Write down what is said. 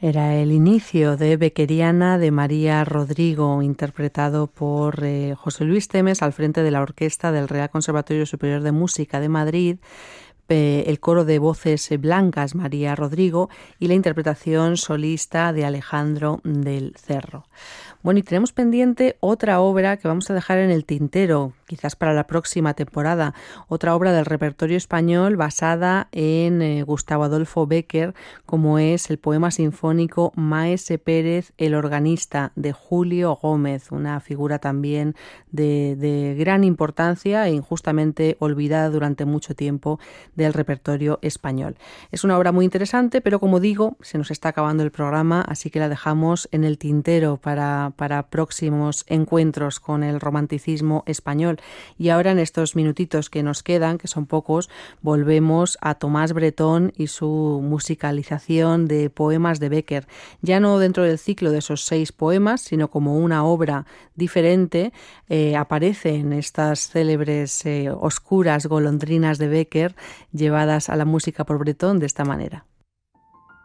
Era el inicio de Beckeriana de María Rodrigo, interpretado por José Luis Temes al frente de la orquesta del Real Conservatorio Superior de Música de Madrid, el coro de voces blancas María Rodrigo y la interpretación solista de Alejandro del Cerro. Bueno, y tenemos pendiente otra obra que vamos a dejar en el tintero, quizás para la próxima temporada, otra obra del repertorio español basada en Gustavo Adolfo Bécquer, como es el poema sinfónico Maese Pérez, el organista, de Julio Gómez, una figura también de gran importancia e injustamente olvidada durante mucho tiempo del repertorio español. Es una obra muy interesante, pero como digo, se nos está acabando el programa, así que la dejamos en el tintero para próximos encuentros con el romanticismo español. Y ahora, en estos minutitos que nos quedan, que son pocos, volvemos a Tomás Bretón y su musicalización de poemas de Bécquer, ya no dentro del ciclo de esos 6 poemas, sino como una obra diferente. Aparecen estas célebres oscuras golondrinas de Bécquer llevadas a la música por Bretón de esta manera.